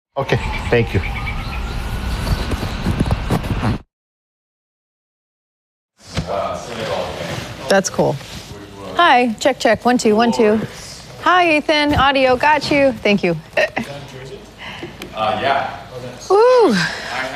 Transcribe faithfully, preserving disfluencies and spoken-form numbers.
Okay, thank you. That's cool. Hi, check, check. One, two, one, two. Hi, Ethan. Audio, got you. Thank you. Uh, yeah. Woo.